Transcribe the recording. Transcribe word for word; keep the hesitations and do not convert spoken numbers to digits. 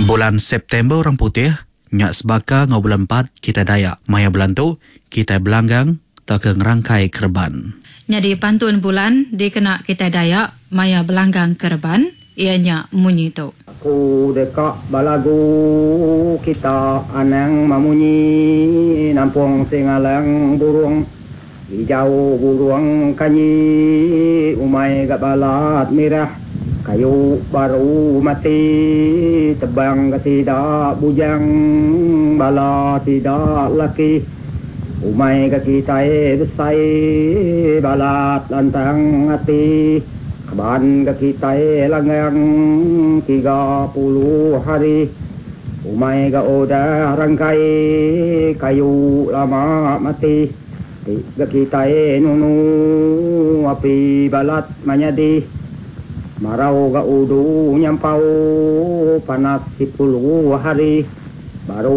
Bulan September orang putih, nyak sebaka ngau bulan empat kita Dayak. Maya bulan tu, kita belanggang tak ke ngerangkai kerban. Jadi pantun bulan dikena kita Dayak, maya belanggang kerban, ianya munyi tu. Aku dekak balagu kita anang mamunyi nampung singalang burung hijau burung kanyi umai gak balat merah kayu baru mati tebang ke tidak bujang bala tidak laki umai ke kita besai balat lantang hati keban ke kita langgang tiga puluh hari umai ke udah rangkai kayu lama mati ke kita nunu api balat manyadi marau ga udu nyampau panas sepuluh hari baru